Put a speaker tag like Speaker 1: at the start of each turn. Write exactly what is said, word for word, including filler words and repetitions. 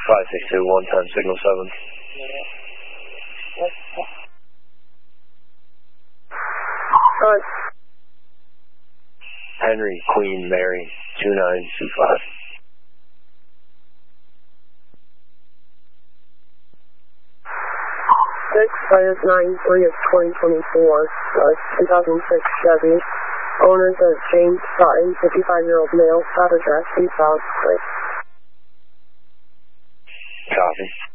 Speaker 1: five six two one ten, signal seven.
Speaker 2: Alright.
Speaker 1: Henry, Queen, Mary, two nine two five.
Speaker 2: six minus nine three of twenty twenty-four, uh, two thousand six Chevy. Owners of James Sutton, fifty-five-year-old male, stop address, eastbound.
Speaker 1: Copy.